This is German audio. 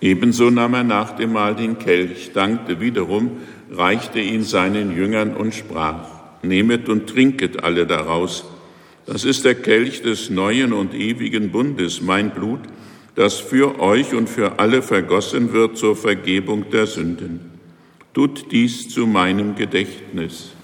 Ebenso nahm er nach dem Mahl den Kelch, dankte wiederum, reichte ihn seinen Jüngern und sprach: Nehmet und trinket alle daraus. Das ist der Kelch des neuen und ewigen Bundes, mein Blut, das für euch und für alle vergossen wird zur Vergebung der Sünden. Tut dies zu meinem Gedächtnis.